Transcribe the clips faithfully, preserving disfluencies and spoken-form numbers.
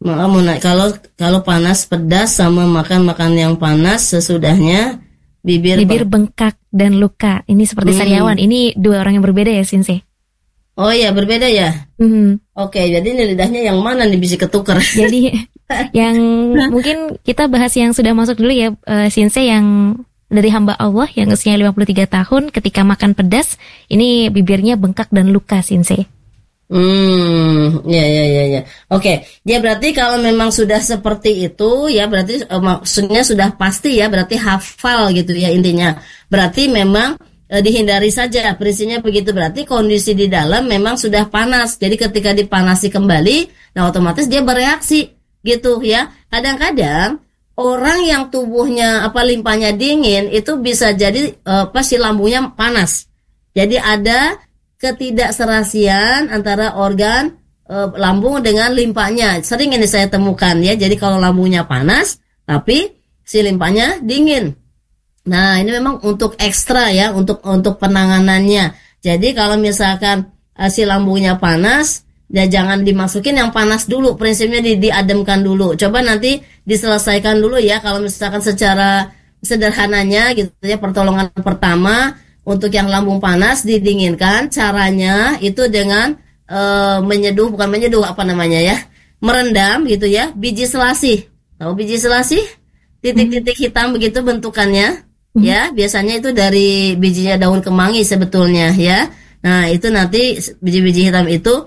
Maaf mau naik. Kalau kalau panas pedas sama makan makan yang panas sesudahnya bibir bibir bengkak dan luka. Ini seperti hmm. sariawan. Ini dua orang yang berbeda ya, Sensei? Oh ya, berbeda ya. Hmm. Oke, jadi ini lidahnya yang mana nih bisa ketukar? Jadi yang mungkin kita bahas yang sudah masuk dulu ya, uh, Sensei, yang dari hamba Allah yang usianya lima puluh tiga tahun ketika makan pedas, ini bibirnya bengkak dan luka, Sensei. Hmm, ya ya ya ya. Oke, dia berarti kalau memang sudah seperti itu ya berarti uh, maksudnya sudah pasti ya, berarti hafal gitu ya intinya. Berarti memang uh, dihindari saja, prinsipnya begitu. Berarti kondisi di dalam memang sudah panas. Jadi ketika dipanasi kembali, nah otomatis dia bereaksi gitu ya. Kadang-kadang orang yang tubuhnya apa limpahnya dingin itu bisa jadi uh, apa si lambungnya panas. Jadi ada ketidakserasian antara organ e, lambung dengan limpahnya. Sering ini saya temukan ya. Jadi kalau lambungnya panas, tapi si limpahnya dingin. Nah, ini memang untuk ekstra ya, untuk untuk penanganannya. Jadi kalau misalkan e, si lambungnya panas, ya jangan dimasukin yang panas dulu. Prinsipnya di, diademkan dulu. Coba nanti diselesaikan dulu ya. Kalau misalkan secara sederhananya gitu ya, pertolongan pertama untuk yang lambung panas didinginkan, caranya itu dengan e, menyeduh, bukan menyeduh, apa namanya ya, merendam gitu ya, biji selasih. Tahu biji selasih? Titik-titik hitam begitu bentukannya, hmm. ya, biasanya itu dari bijinya daun kemangi sebetulnya ya. Nah itu nanti biji-biji hitam itu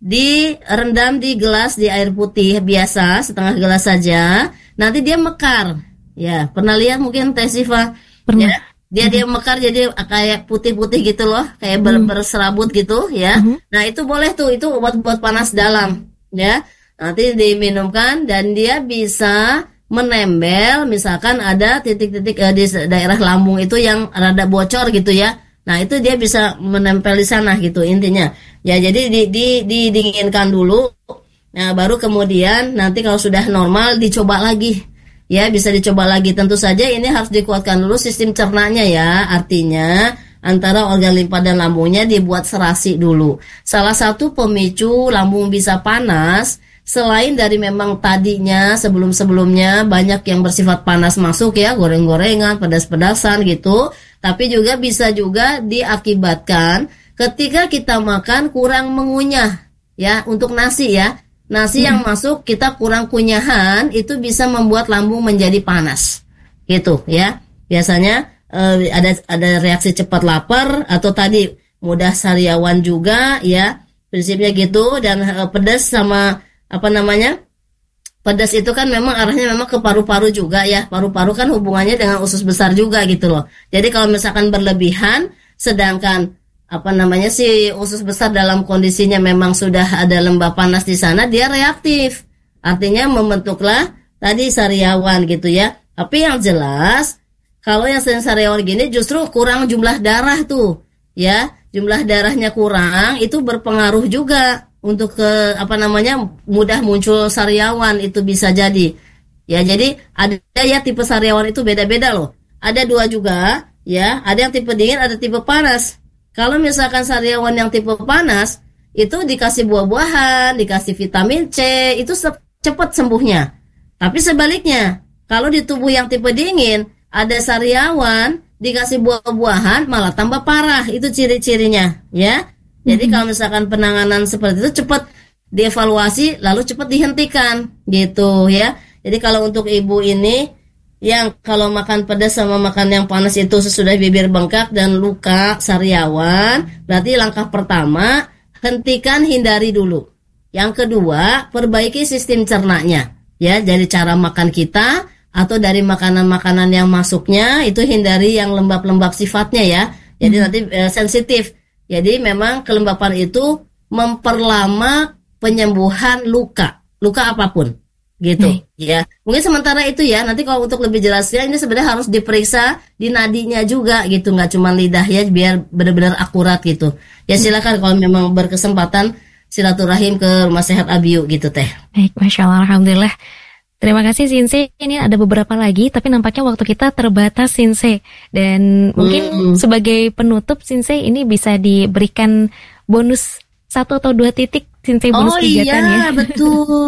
direndam di gelas di air putih biasa, setengah gelas saja. Nanti dia mekar, ya. Pernah lihat mungkin Teh Sifa? Pernah. Ya? Dia dia mekar jadi kayak putih-putih gitu loh, kayak ber, berserabut gitu ya. Uh-huh. Nah itu boleh tuh, itu obat buat panas dalam ya. Nanti diminumkan dan dia bisa menempel, misalkan ada titik-titik eh, di daerah lambung itu yang rada bocor gitu ya. Nah itu dia bisa menempel di sana gitu intinya. Ya jadi di, di, didinginkan dulu. Nah baru kemudian nanti kalau sudah normal dicoba lagi. Ya bisa dicoba lagi, tentu saja ini harus dikuatkan dulu sistem cernanya ya, artinya antara organ limpa dan lambungnya dibuat serasi dulu. Salah satu pemicu lambung bisa panas, selain dari memang tadinya sebelum-sebelumnya banyak yang bersifat panas masuk ya, goreng-gorengan, pedas-pedasan gitu, tapi juga bisa juga diakibatkan ketika kita makan kurang mengunyah ya, untuk nasi ya. Nasi yang masuk kita kurang kunyahan itu bisa membuat lambung menjadi panas, gitu ya. Biasanya eh, ada ada reaksi cepat lapar atau tadi mudah sariawan juga ya. Prinsipnya gitu dan eh, pedas sama apa namanya pedas itu kan memang arahnya memang ke paru-paru juga ya. Paru-paru kan hubungannya dengan usus besar juga gitu loh. Jadi kalau misalkan berlebihan, sedangkan apa namanya si usus besar dalam kondisinya memang sudah ada lembah panas di sana, dia reaktif, artinya membentuklah tadi sariawan gitu ya. Tapi yang jelas kalau yang sering sariawan gini justru kurang jumlah darah tuh ya, jumlah darahnya kurang, itu berpengaruh juga untuk ke apa namanya mudah muncul sariawan, itu bisa jadi ya. Jadi ada ya tipe sariawan itu beda-beda loh, ada dua juga ya, ada yang tipe dingin, ada tipe panas. Kalau misalkan sariawan yang tipe panas, itu dikasih buah-buahan, dikasih vitamin C, itu cepat sembuhnya. Tapi sebaliknya, kalau di tubuh yang tipe dingin, ada sariawan, dikasih buah-buahan, malah tambah parah. Itu ciri-cirinya, ya. Jadi mm-hmm. kalau misalkan penanganan seperti itu cepat dievaluasi, lalu cepat dihentikan, gitu ya. Jadi kalau untuk ibu ini, yang kalau makan pedas sama makan yang panas itu sesudah bibir bengkak dan luka sariawan, berarti langkah pertama hentikan, hindari dulu. Yang kedua, perbaiki sistem cernanya ya, dari cara makan kita atau dari makanan-makanan yang masuknya itu hindari yang lembab-lembab sifatnya ya. Jadi hmm. nanti e, sensitif. Jadi memang kelembapan itu memperlama penyembuhan luka, luka apapun. Gitu hmm. ya. Mungkin sementara itu ya. Nanti kalau untuk lebih jelasnya ini sebenarnya harus diperiksa di nadinya juga gitu, nggak cuma lidah ya, biar benar-benar akurat gitu. Ya silakan kalau memang berkesempatan silaturahim ke Rumah Sehat Abiu gitu Teh. Baik, Masya Allah, Alhamdulillah. Terima kasih Sensei. Ini ada beberapa lagi, tapi nampaknya waktu kita terbatas Sensei. Dan mungkin hmm. sebagai penutup Sensei ini bisa diberikan bonus satu atau dua titik Sensei bonus oh, kegiatan iya, ya. Oh iya betul.